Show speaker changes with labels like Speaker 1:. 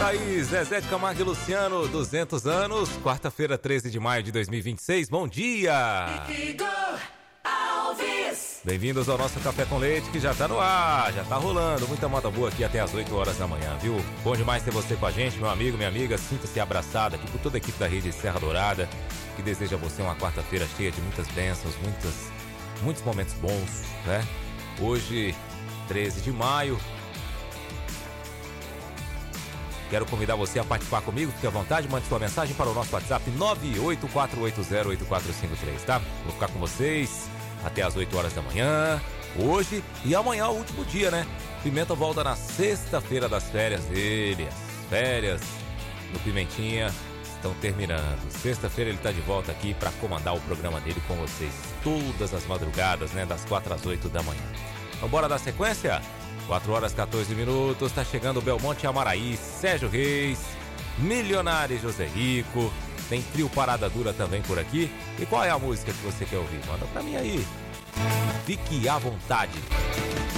Speaker 1: Raiz, Zezé de Camargo e Luciano, 200 anos, quarta-feira, 13 de maio de 2026. Bom dia!
Speaker 2: Igor Alves.
Speaker 1: Bem-vindos ao nosso Café com Leite, que já tá no ar, já tá rolando. Muita moda boa aqui até as 8 horas da manhã, viu? Bom demais ter você com a gente, meu amigo, minha amiga. Sinta-se abraçado aqui por toda a equipe da Rede Serra Dourada, que deseja a você uma quarta-feira cheia de muitas bênçãos, muitos momentos bons, né? Hoje, 13 de maio. Quero convidar você a participar comigo, fique à vontade, mande sua mensagem para o nosso WhatsApp 984808453, tá? Vou ficar com vocês até as 8 horas da manhã, hoje e amanhã é o último dia, né? Pimenta volta na sexta-feira das férias dele. As férias no Pimentinha estão terminando. Sexta-feira ele está de volta aqui para comandar o programa dele com vocês todas as madrugadas, né? Das 4 às 8 da manhã. Então bora dar sequência? 4 horas 14 minutos, tá chegando o Belmonte Amaraí, Sérgio Reis, Milionário José Rico, tem Trio Parada Dura também por aqui. E qual é a música que você quer ouvir? Manda pra mim aí. Fique à vontade.